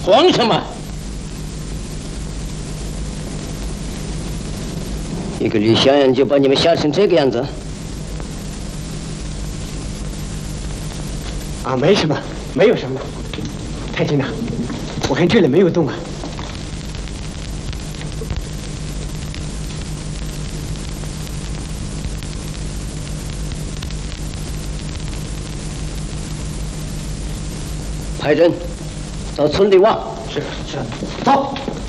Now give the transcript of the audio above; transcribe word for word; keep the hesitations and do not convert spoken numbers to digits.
慌什么？一个李小燕就把你们吓成这个样子？ 啊，没什么，没有什么。太君呐，我看这里没有洞啊。 派人到村里挖。 是是，走。